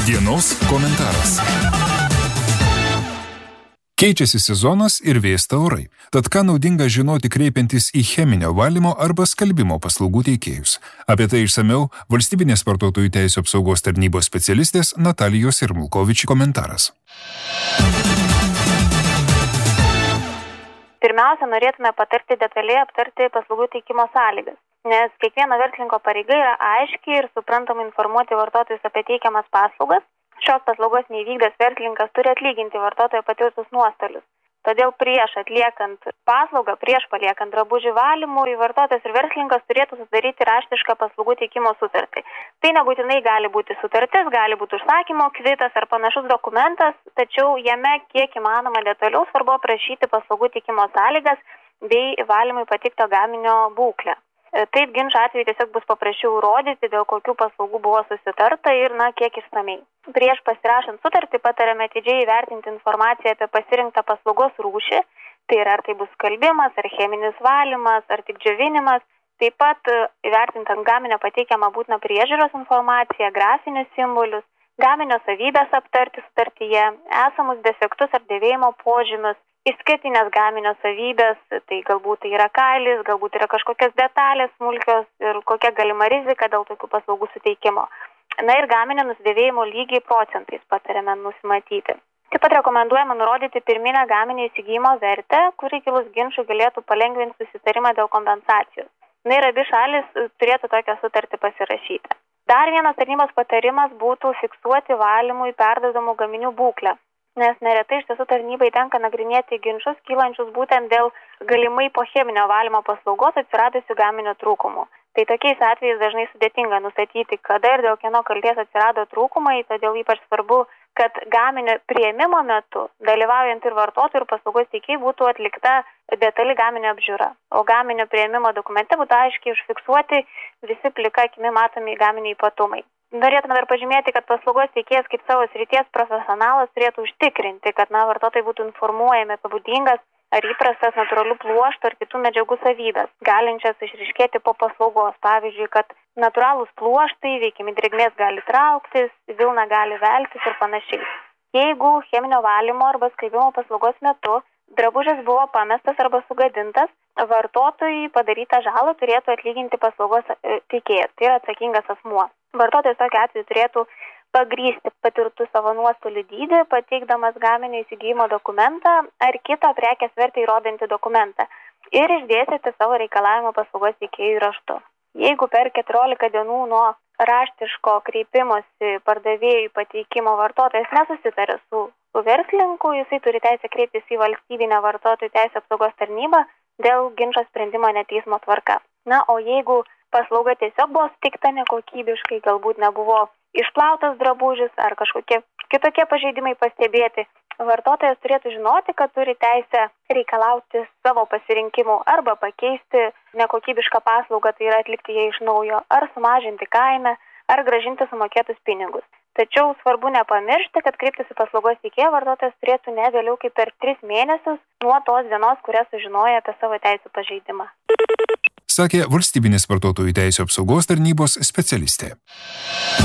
Dienos komentaras. Keičiasi sezonas ir vėsta orai. Tad ką naudinga žinoti kreipiantis į cheminio valymo arba skalbimo paslaugų teikėjus? Apie tai išsamiau Valstybinės vartotojų teisių apsaugos tarnybos specialistės Natalijos Irmulkovič komentaras. Pirmiausia, norėtume patarti detaliai aptarti paslaugų teikimo sąlygas, nes kiekvieno verslininko pareiga yra aiškiai ir suprantamai informuoti vartotojus apie teikiamas paslaugas. Šios paslaugos neįvykdęs verslininkas turi atlyginti vartotojo patirtus nuostolius. Todėl prieš atliekant paslaugą, prieš paliekant drabužių valymui, vartotojas ir verslininkas turėtų sudaryti raštišką paslaugų teikimo sutartį. Tai nebūtinai gali būti sutartis, gali būti užsakymo kvitas ar panašus dokumentas, tačiau jame kiek įmanoma detaliau svarbu aprašyti paslaugų teikimo sąlygas bei valymui pateikto gaminio būklę. Taip ginčo atveju tiesiog bus paprasčiau įrodyti, dėl kokių paslaugų buvo susitarta ir kiek išsamiai. Prieš pasirašant sutartį patariame atidžiai įvertinti informaciją apie pasirinktą paslaugos rūšį, tai yra ar tai bus skalbimas, ar cheminis valymas, ar tik džiovinimas. Taip pat įvertinti ant gaminio pateikiamą būtiną priežiūros informaciją, grafinius simbolius, gaminio savybės aptarti sutartyje, esamus defektus ar dėvėjimo požymius, išskirtinės gaminio savybės, tai galbūt tai yra kailis, galbūt yra kažkokios detalės smulkios ir kokia galima rizika dėl tokių paslaugų suteikimo. Ir gaminio nusidėvėjimo lygiai procentais patariame nusimatyti. Taip pat rekomenduojama nurodyti pirminę gaminio įsigijimo vertę, kuri kilus ginčų galėtų palengvinti susitarimą dėl kompensacijos. Ir abi šalis turėtų tokią sutartį pasirašyti. Dar vienas tarnybos patarimas būtų fiksuoti valymui perduodamų gaminių būklę. Nes neretai iš tiesų tarnybai tenka nagrinėti ginčus kylančius būtent dėl galimai po cheminio valymo paslaugos atsiradusių gaminio trūkumų. Tai tokiais atvejais dažnai sudėtinga nustatyti, kada ir dėl kieno kaltės atsirado trūkumai, todėl ypač svarbu, kad gaminio priėmimo metu, dalyvaujant ir vartotojų ir paslaugos teikėjai, būtų atlikta detali gaminio apžiūra. O gaminio priėmimo dokumente būtų aiškiai užfiksuoti visi plika akimi matomi gaminio ypatumai. Norėtume dar pažymėti, kad paslaugos teikėjas kaip savo srities profesionalas turėtų užtikrinti, kad vartotojai būtų informuojami apie būdingas ar įprastas natūralių pluoštų ar kitų medžiagų savybės, galinčias išryškėti po paslaugos. Pavyzdžiui, kad natūralūs pluoštai veikiami drėgmės gali trauktis, vilna gali veltis ir panašiai. Jeigu cheminio valymo arba skalbimo paslaugos metu drabužis buvo pamestas arba sugadintas, vartotojui padarytą žalą turėtų atlyginti paslaugos teikėjas, tai yra atsakingas asmuo. Vartotojas tokiu atveju turėtų pagrįsti patirtų savo nuostolių dydį, pateikdamas gaminio įsigijimo dokumentą ar kitą prekės vertę įrodantį dokumentą ir išdėstyti savo reikalavimą paslaugos teikėjui raštu. Jeigu per 14 dienų nuo raštiško kreipimosi pardavėjui pateikimo vartotojas nesusitarė su verslininku, jisai turi teisę kreiptis į Valstybinę vartotojų teisių apsaugos tarnybą dėl ginčo sprendimo neteismo tvarka. O jeigu paslauga tiesiog buvo suteikta nekokybiškai, galbūt nebuvo išplautas drabužis ar kažkokie kitokie pažeidimai pastebėti, vartotojas turėtų žinoti, kad turi teisę reikalauti savo pasirinkimų arba pakeisti nekokybišką paslaugą, tai yra atlikti ją iš naujo, ar sumažinti kainą, ar grąžinti sumokėtus pinigus. Tačiau svarbu nepamiršti, kad kreiptis į paslaugos teikėją vartotojas turėtų ne vėliau kaip per 3 mėnesius nuo tos dienos, kurią sužinojo apie savo teisių pažeidimą. Sakė Valstybinės vartotojų teisių apsaugos tarnybos specialistė.